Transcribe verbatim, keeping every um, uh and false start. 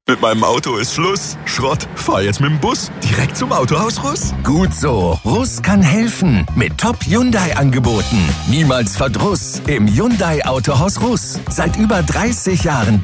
Mit meinem Auto ist Schluss. Schrott. Fahr jetzt mit dem Bus direkt zum Autohaus Russ. Gut so. Russ kann helfen. Mit Top-Hyundai-Angeboten. Niemals Verdruss im Hyundai Autohaus Russ. Seit über dreißig Jahren